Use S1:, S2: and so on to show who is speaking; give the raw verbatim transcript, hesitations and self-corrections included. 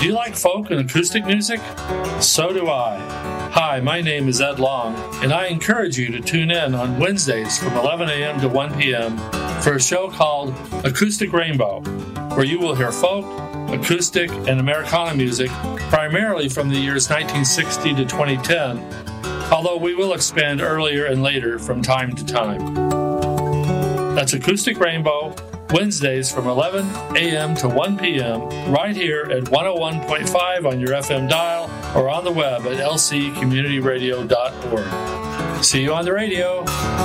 S1: Do you like folk and acoustic music? So do I. Hi, my name is Ed Long, and I encourage you to tune in on Wednesdays from eleven a.m. to one p.m. for a show called Acoustic Rainbow, where you will hear folk, acoustic, and Americana music, primarily from the years nineteen sixty to twenty ten, although we will expand earlier and later from time to time. That's Acoustic Rainbow, Wednesdays from eleven a.m. to one p.m. right here at one oh one point five on your F M dial or on the web at l c community radio dot org. See you on the radio.